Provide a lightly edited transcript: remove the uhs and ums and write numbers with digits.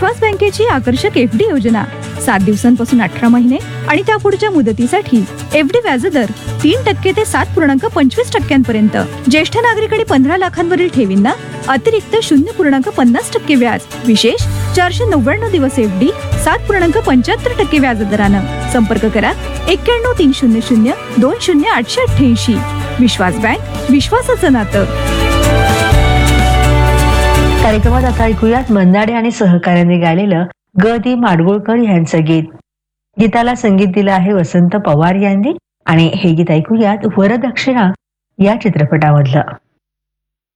विश्वास बँकेची आकर्षक एफडी योजना 7 दिवसांपासून 18 महिने आणि त्या पुढच्या मुदतीसाठी एफडी व्याजदर 3% ते 7.25% ज्येष्ठ नागरिक आणि 15 लाखांवरील ठेवींना अतिरिक्त 0.50% व्याज. विशेष 499 दिवस एफडी 7.75% व्याजदरानं. संपर्क करा 91 विश्वास बँक, विश्वासाचं नातं. कार्यक्रमात आता ऐकूयात मंदाडे आणि सहकार्याने गायलेलं ग दी माडगुळकर यांचं गीत. गीताला संगीत दिलं आहे वसंत पवार यांनी आणि हे गीत ऐकूयात वरदक्षिणा या चित्रपटामधलं.